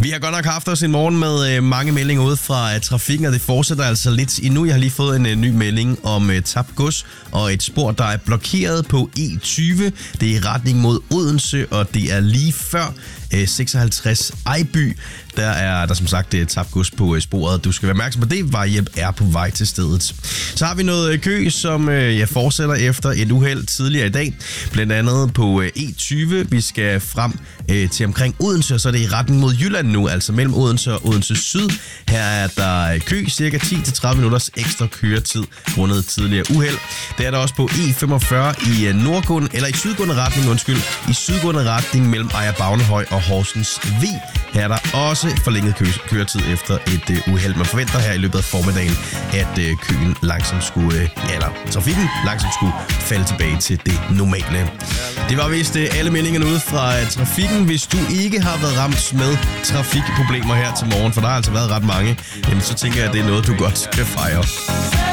Vi har godt nok haft os en morgen med mange meldinger ud fra trafikken, og det fortsætter altså lidt endnu. Jeg har lige fået en ny melding om tabt gods og et spor, der er blokeret på E20. Det er i retning mod Odense, og det er lige før 56 Ejby. Der er som sagt tabt gods på sporet. Du skal være opmærksom på det. Vejhjælp er på vej til stedet. Så har vi noget kø, som jeg fortsætter efter et uheld tidligere i dag. Blandt andet på E20. Vi skal frem til omkring Odense, og så er det i retning mod Jylland nu, altså mellem Odense og Odense Syd. Her er der kø, cirka 10-30 minutters ekstra køretid grundet tidligere uheld. Det er der også på E45 i nordgående, eller i sydgående retning, i sydgående retning mellem Ejer Bavnehøj og Horsens V. Her er der også forlænget køretid efter et uheld. Man forventer her i løbet af formiddagen, at køen langsomt skulle, trafikken langsomt skulle falde tilbage til det normale. Det var vist alle meldingerne ude fra trafikken. Hvis du ikke har været ramt med trafikproblemer her til morgen, for der har altså været ret mange, jamen så tænker jeg, at det er noget, du godt kan fejre.